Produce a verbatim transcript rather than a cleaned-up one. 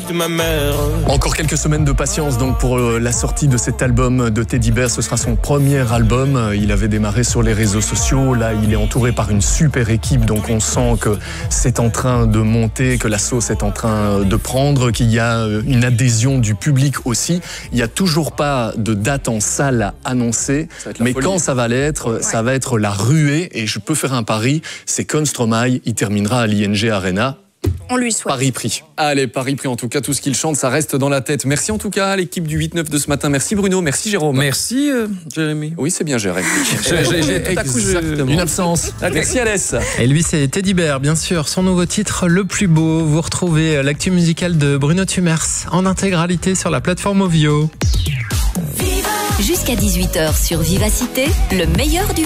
de ma mère. Encore quelques semaines de patience donc pour la sortie de cet album de Teddy Bear. Ce sera son premier album. Il avait démarré sur les réseaux sociaux. Là, il est entouré par une super équipe. Donc, on sent que c'est en train de monter, que la sauce est en train de prendre, qu'il y a une adhésion du public aussi. Il n'y a toujours pas de date en salle annoncée. Mais folie. Quand ça va l'être, ouais. ça va être la ruée. Et je peux faire un pari, c'est Kon Stromae. Il terminera à l'I N G Arena. On lui souhaite. Paris pris. Allez, Paris pris. En tout cas, tout ce qu'il chante, ça reste dans la tête. Merci en tout cas à l'équipe du huit neuf de ce matin. Merci Bruno, merci Jérôme. Merci euh, Jérémy. Oui, c'est bien Jérémy. j'ai, j'ai, j'ai, tout à coup, je... Une absence. Merci Alès. Et lui, c'est Teddy Bear, bien sûr. Son nouveau titre, Le Plus Beau. Vous retrouvez l'actu musicale de Bruno Tumers en intégralité sur la plateforme Ovio. Jusqu'à dix-huit heures sur Vivacité, le meilleur du